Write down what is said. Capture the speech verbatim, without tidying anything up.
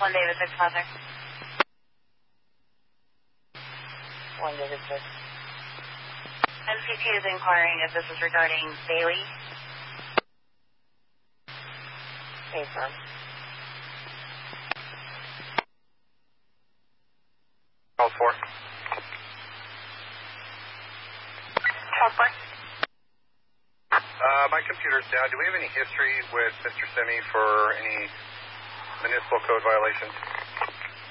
One David six, Father. One David six. M C T is inquiring if this is regarding Bailey. Hey, firm. Call four. Call four. Uh, my computer's down. Do we have any history with Mister Semi for any municipal code violations?